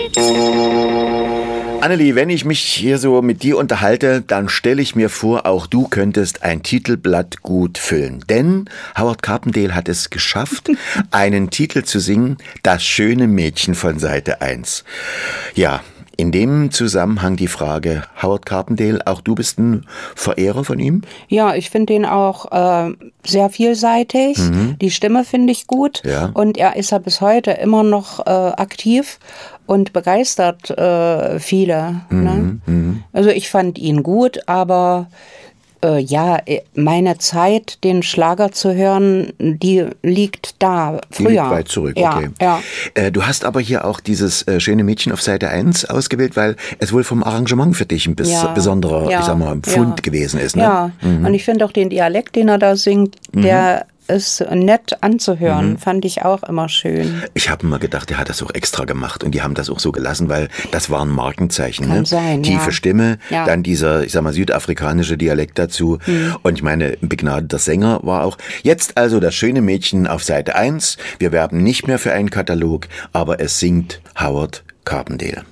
Annelie, wenn ich mich hier so mit dir unterhalte, dann stelle ich mir vor, auch du könntest ein Titelblatt gut füllen. Denn Howard Carpendale hat es geschafft, einen Titel zu singen, Das schöne Mädchen von Seite 1. Ja, in dem Zusammenhang die Frage, Howard Carpendale, auch du bist ein Verehrer von ihm? Ja, ich finde ihn auch sehr vielseitig. Die Stimme finde ich gut. Ja. Und er ist ja bis heute immer noch aktiv und begeistert viele. Ne? Also ich fand ihn gut, aber meine Zeit, den Schlager zu hören, die liegt da früher. Die liegt weit zurück, okay. Ja. Du hast aber hier auch dieses schöne Mädchen auf Seite 1 ausgewählt, weil es wohl vom Arrangement für dich ein besonderer, ich sag mal, Pfund gewesen ist. Ne? Ja, und ich finde auch den Dialekt, den er da singt, der ist nett anzuhören, fand ich auch immer schön. Ich habe immer gedacht, er hat das auch extra gemacht und die haben das auch so gelassen, weil das war ein Markenzeichen. Kann ne? sein, Tiefe ja. Stimme, Ja. dann dieser, ich sag mal, südafrikanische Dialekt dazu. Und ich meine, ein begnadeter Sänger war auch. Jetzt also das schöne Mädchen auf Seite 1. Wir werben nicht mehr für einen Katalog, aber es singt Howard Carpendale.